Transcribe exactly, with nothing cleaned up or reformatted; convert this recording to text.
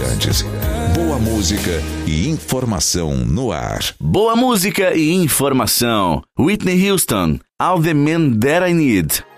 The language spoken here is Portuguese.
Bandeirantes. Boa música e informação no ar. Boa música e informação. Whitney Houston, All the Men That I Need.